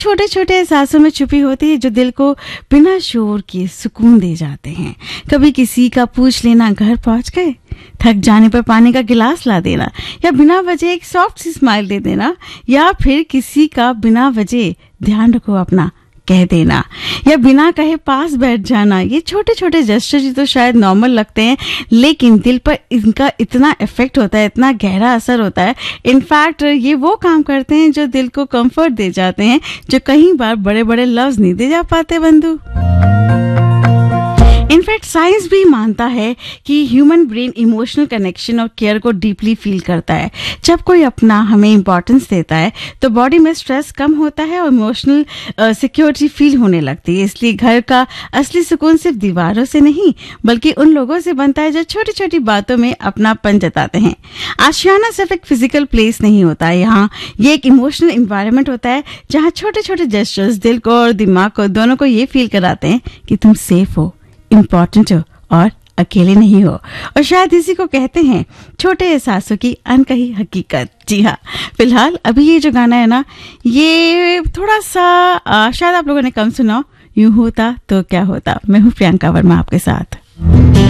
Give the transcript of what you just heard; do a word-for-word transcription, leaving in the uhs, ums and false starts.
छोटे छोटे एहसासों में छुपी होती है जो दिल को बिना शोर के सुकून दे जाते हैं। कभी किसी का पूछ लेना घर पहुंच गए, थक जाने पर पानी का गिलास ला देना, या बिना वजह एक सॉफ्ट सी स्माइल दे देना, या फिर किसी का बिना वजह ध्यान रखो अपना कह देना, या बिना कहे पास बैठ जाना। ये छोटे छोटे जेस्चर तो शायद नॉर्मल लगते हैं, लेकिन दिल पर इनका इतना इफेक्ट होता है, इतना गहरा असर होता है। इनफैक्ट ये वो काम करते हैं जो दिल को कंफर्ट दे जाते हैं, जो कई बार बड़े बड़े लफ्ज नहीं दे जा पाते बंधु। इनफैक्ट साइंस भी मानता है कि ह्यूमन ब्रेन इमोशनल कनेक्शन और केयर को डीपली फील करता है। जब कोई अपना हमें इंपॉर्टेंस देता है तो बॉडी में स्ट्रेस कम होता है और इमोशनल सिक्योरिटी फील होने लगती है। इसलिए घर का असली सुकून सिर्फ दीवारों से नहीं बल्कि उन लोगों से बनता है जो छोटी छोटी बातों में अपनापन जताते हैं। आशियाना सिर्फ एक फिजिकल प्लेस नहीं होता है, यहाँ ये एक इमोशनल इन्वायरमेंट होता है जहाँ छोटे छोटे जेस्चर्स दिल को और दिमाग को दोनों को ये फील कराते हैं कि तुम सेफ हो, इम्पोर्टेंट हो और अकेले नहीं हो। और शायद इसी को कहते हैं छोटे एहसासों की अनकही हकीकत। जी हाँ, फिलहाल अभी ये जो गाना है ना, ये थोड़ा सा आ, शायद आप लोगों ने कम सुना। यूं होता तो क्या होता। मैं हूँ प्रियंका वर्मा आपके साथ।